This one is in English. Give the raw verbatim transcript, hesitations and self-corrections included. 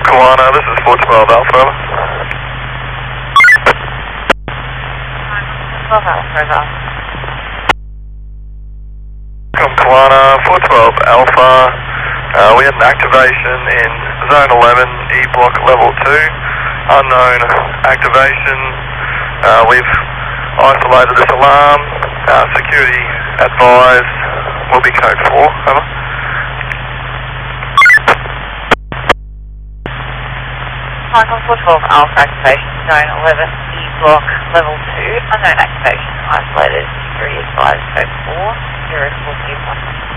Kiwana, this is four twelve Alpha. twelve Alpha, over. From Kiwana, four twelve Alpha. Uh, we had an activation in zone eleven, E block level two. Unknown activation. Uh, we've isolated this alarm. Uh, security advised will be code four. Over. Michael four twelve Alpha activation, zone eleven, E block level two. Unknown activation, isolated, security advised, code four, zero four two one.